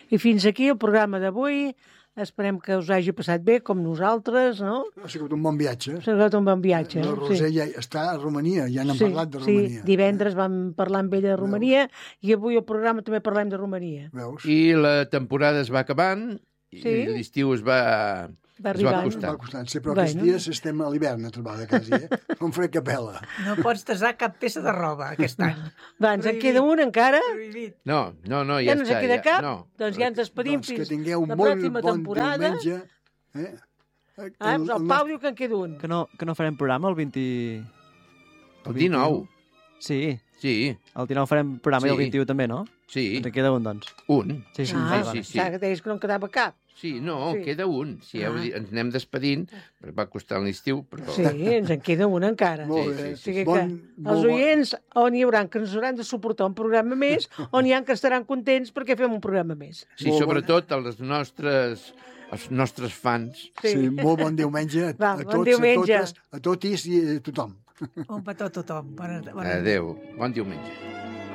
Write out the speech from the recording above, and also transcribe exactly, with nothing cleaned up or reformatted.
I fins aquí el programa d'avui. Esperem que us hagi passat bé, com nosaltres, no? Ha sigut un bon viatge. Ha sigut un bon viatge. La Roser sí. ja està a Romania, ja n'han sí, parlat de sí. Romania. Divendres vam parlar amb ella de Romania i avui al programa també parlem de Romania. Veus? I la temporada es va acabant i Sí. l'estiu es va... Va es va arribant. acostant. Va costant, sí, però Bueno. aquests dies estem a l'hivern a trobada quasi, eh? Un fred que pela. No pots tasar cap peça de roba aquest any. Va, ens en queda un encara? Prohibit. No, no, no, Ja ja no ens en està. queda Ja, cap? no. Doncs ja ens despedim Doncs que fins tingueu la molt pròxima bon temporada. diumenge. Eh? Ah, doncs el Pau diu que en queda un. Que no, que no farem programa el vint... El dinou. Sí, Sí, el dinou farem programa i el Sí. vint-i-u també, no? sí, Ens en queda un, doncs. un. Sí, sí, Ah, vale, sí, vale. sí. que deies que no en quedava cap. Sí, no, Sí. queda un. Si Ah. heu dit, ens anem despedint, però va costar l'estiu, però... Sí, ens en queda un encara. Molt Sí, bé. sí, O sigui que Bon, els molt bon- oients on hi haurà que ens hauran de suportar un programa més, on hi ha que estaran contents perquè fem un programa més. Sí, Molt sobretot els nostres, els nostres fans. Sí. Sí, molt bon diumenge a, Va, a bon tots, diumenge. a totes, a totis i a tothom. Un petó a tothom. Bona, bona... Adéu, bon diumenge.